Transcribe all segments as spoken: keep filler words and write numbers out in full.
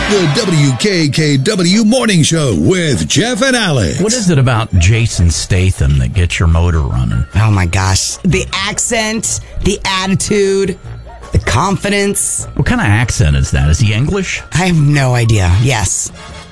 The W K K W Morning Show with Jeff and Alex. What is it about Jason Statham that gets your motor running? Oh my gosh. The accent, the attitude, the confidence. What kind of accent is that? Is he English? I have no idea. Yes.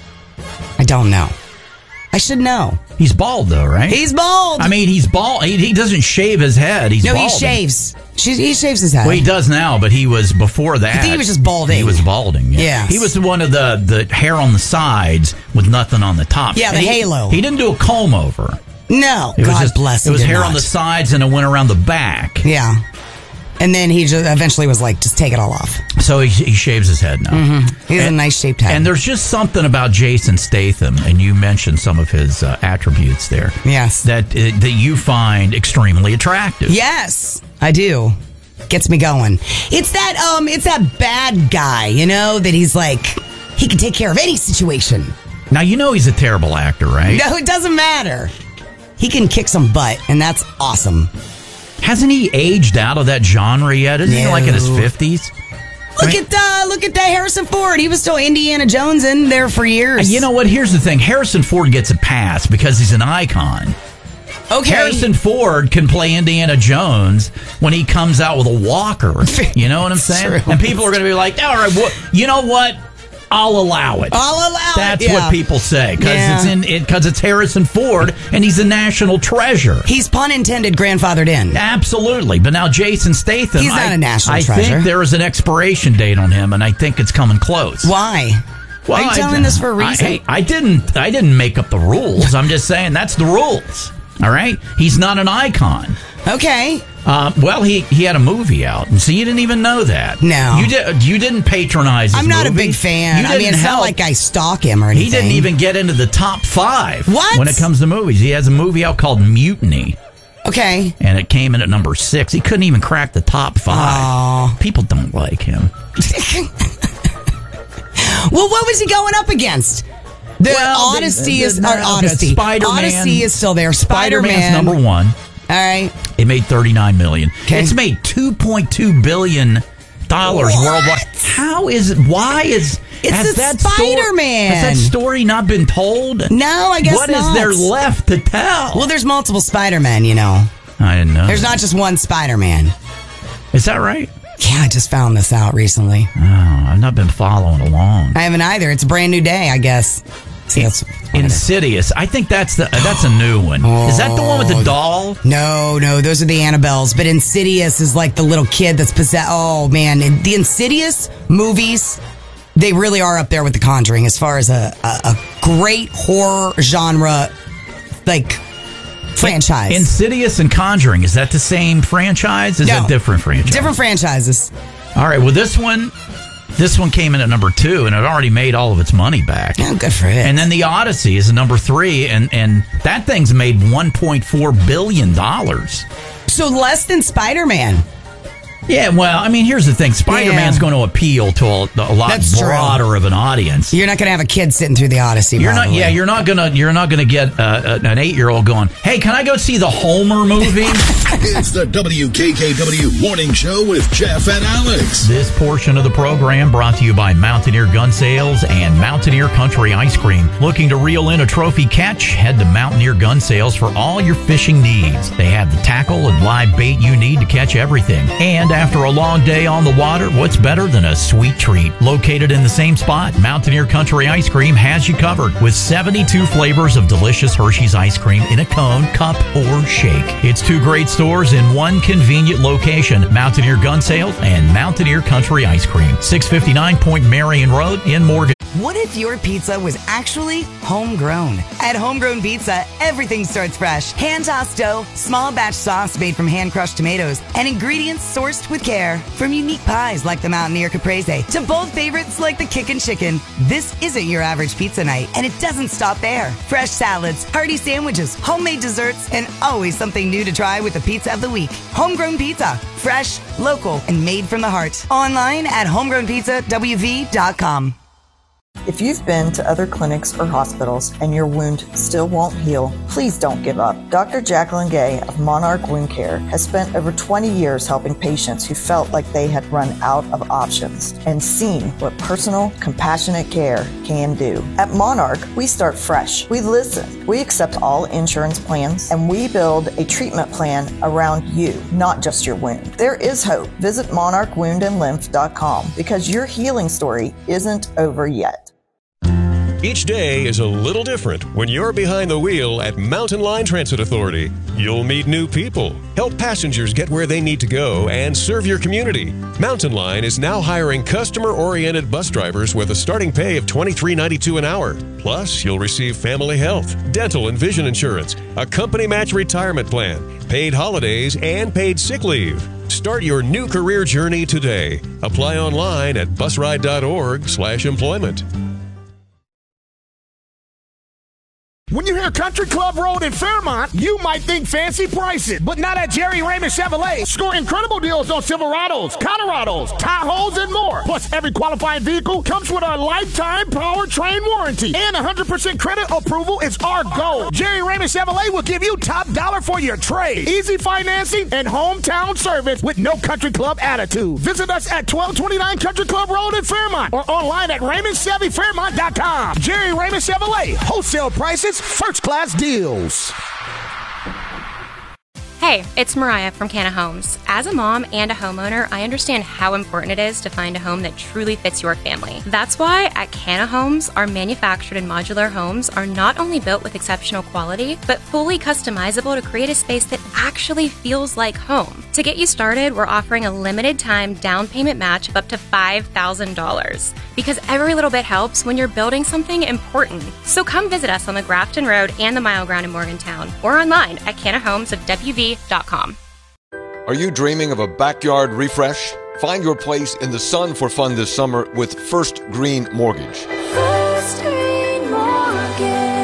I don't know. I should know. He's bald, though, right? He's bald. I mean, he's bald. He, he doesn't shave his head. He's no, balding. he shaves. She, he shaves his head. Well, he does now, but he was before that. I think he was just balding. He was balding. Yeah. Yes. He was one of the, the hair on the sides with nothing on the top. Yeah, the he, halo. He didn't do a comb over. No. It God was just, bless him. It was did hair not. on the sides and it went around the back. Yeah. And then he just eventually was like, just take it all off. So he, he shaves his head now. Mm-hmm. He has and, a nice shaped head. And there's just something about Jason Statham, and you mentioned some of his uh, attributes there. Yes. That uh, that you find extremely attractive. Yes, I do. Gets me going. It's that um, it's that bad guy, you know, that he's like, he can take care of any situation. Now, you know he's a terrible actor, right? No, it doesn't matter. He can kick some butt, and that's awesome. Hasn't he aged out of that genre yet? Isn't no. he like in his fifties? Look I mean, at uh, look at that Harrison Ford. He was still Indiana Jones in there for years. You know what? Here's the thing. Harrison Ford gets a pass because he's an icon. Okay. Harrison Ford can play Indiana Jones when he comes out with a walker. You know what I'm saying? True. And people are going to be like, all right, well, you know what? I'll allow it. I'll allow That's it. That's what yeah. people say because Yeah. it's in it because it's Harrison Ford and he's a national treasure. He's pun intended grandfathered in. Absolutely, but now Jason Statham, He's not I, a national I treasure. think there is an expiration date on him, and I think it's coming close. Why? Well, Are you I- telling this for a reason? I, I didn't. I didn't make up the rules. I'm just saying that's the rules. All right, he's not an icon. Okay. Uh, well, he, he had a movie out, and so you didn't even know that. No. you did. You didn't patronize. His I'm not movie. a big fan. You I mean, didn't it's help. not like I stalk him or anything. He didn't even get into the top five. What? When it comes to movies, he has a movie out called Mutiny, Okay. and it came in at number six. He couldn't even crack the top five. Aw. People don't like him. Well, what was he going up against? The Well, Odyssey the- is the- or okay, Odyssey. Spider-Man. Odyssey is still there. Spider-Man's Spider-Man number one. All right. It made thirty-nine million. Okay. It's made two point two billion dollars What? worldwide. How is it? Why is It's has the that sto- Spider-Man. Has that story not been told? No, I guess What is not. there left to tell? Well, there's multiple Spider-Men, you know. I didn't know. There's not just one Spider-Man. Is that right? Yeah, I just found this out recently. Oh, I've not been following along. I haven't either. It's a brand new day, I guess. See, that's what it is. Insidious. I think that's the uh, that's a new one. Is that the one with the doll? No, no, those are the Annabelles. But Insidious is like the little kid that's possessed. Oh, man. And the Insidious movies, they really are up there with The Conjuring as far as a, a, a great horror genre, like, franchise. Insidious and Conjuring. Is that the same franchise? Is No. that different franchise? Different franchises. All right. Well, this one, this one came in at number two, and it already made all of its money back. Yeah, good for it. And then the Odyssey is number three, and, and that thing's made one point four billion dollars. So less than Spider-Man. Yeah, well, I mean, here's the thing. Spider-Man's Yeah. going to appeal to a, a lot That's true. broader of an audience. You're not going to have a kid sitting through the Odyssey. You're not, probably. yeah, you're not gonna, you're not gonna get uh, an eight-year-old going, "Hey, can I go see the Homer movie?" It's the W K K W Morning Show with Jeff and Alex. This portion of the program brought to you by Mountaineer Gun Sales and Mountaineer Country Ice Cream. Looking to reel in a trophy catch? Head to Mountaineer Gun Sales for all your fishing needs. They have the tackle and live bait you need to catch everything. And after a long day on the water, what's better than a sweet treat? Located in the same spot, Mountaineer Country Ice Cream has you covered with seventy-two flavors of delicious Hershey's ice cream in a cone, cup, or shake. It's two great stores in one convenient location, Mountaineer Gun Sales and Mountaineer Country Ice Cream, six fifty-nine Point Marion Road in Morgan. What if your pizza was actually homegrown? At Homegrown Pizza, everything starts fresh. Hand-tossed dough, small batch sauce made from hand-crushed tomatoes, and ingredients sourced with care. From unique pies like the Mountaineer Caprese to bold favorites like the Kickin' Chicken. This isn't your average pizza night, and it doesn't stop there. Fresh salads, hearty sandwiches, homemade desserts, and always something new to try with the pizza of the week. Homegrown Pizza. Fresh, local, and made from the heart. Online at homegrown pizza w v dot com. If you've been to other clinics or hospitals and your wound still won't heal, please don't give up. Doctor Jacqueline Gay of Monarch Wound Care has spent over twenty years helping patients who felt like they had run out of options and seen what personal, compassionate care can do. At Monarch, we start fresh. We listen. We accept all insurance plans, and we build a treatment plan around you, not just your wound. There is hope. Visit monarch wound and lymph dot com because your healing story isn't over yet. Each day is a little different when you're behind the wheel at Mountain Line Transit Authority. You'll meet new people, help passengers get where they need to go, and serve your community. Mountain Line is now hiring customer-oriented bus drivers with a starting pay of twenty-three ninety-two an hour. Plus, you'll receive family health, dental and vision insurance, a company match retirement plan, paid holidays, and paid sick leave. Start your new career journey today. Apply online at busride dot org slash employment. When you hear Country Club Road in Fairmont, you might think fancy prices, but not at Jerry Raymond Chevrolet. Score incredible deals on Silverados, Colorados, Tahoes, and more. Plus, every qualifying vehicle comes with a lifetime powertrain warranty, and one hundred percent credit approval is our goal. Jerry Raymond Chevrolet will give you top dollar for your trade, easy financing, and hometown service with no Country Club attitude. Visit us at twelve twenty-nine Country Club Road in Fairmont or online at raymond chevy fairmont dot com. Jerry Raymond Chevrolet, wholesale prices, first class deals. Hey, it's Mariah from Canna Homes. As a mom and a homeowner, I understand how important it is to find a home that truly fits your family. That's why at Canna Homes, our manufactured and modular homes are not only built with exceptional quality, but fully customizable to create a space that actually feels like home. To get you started, we're offering a limited time down payment match of up to five thousand dollars. Because every little bit helps when you're building something important. So come visit us on the Grafton Road and the Mile Ground in Morgantown, or online at canna homes of w v dot com. Are you dreaming of a backyard refresh? Find your place in the sun for fun this summer with First Green Mortgage. First Green Mortgage.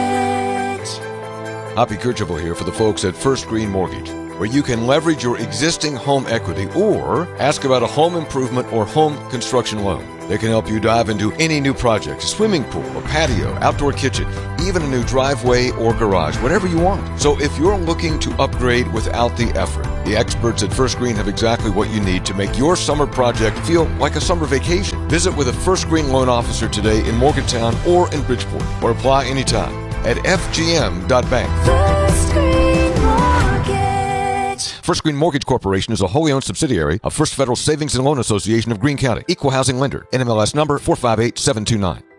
Hoppy Kercheval here for the folks at First Green Mortgage, where you can leverage your existing home equity or ask about a home improvement or home construction loan. They can help you dive into any new project, a swimming pool, a patio, outdoor kitchen, even a new driveway or garage, whatever you want. So if you're looking to upgrade without the effort, the experts at First Green have exactly what you need to make your summer project feel like a summer vacation. Visit with a First Green loan officer today in Morgantown or in Bridgeport, or apply anytime at f g m dot bank. First Green Mortgage. First Green Mortgage Corporation is a wholly owned subsidiary of First Federal Savings and Loan Association of Greene County. Equal housing lender. N M L S number four five eight seven two nine.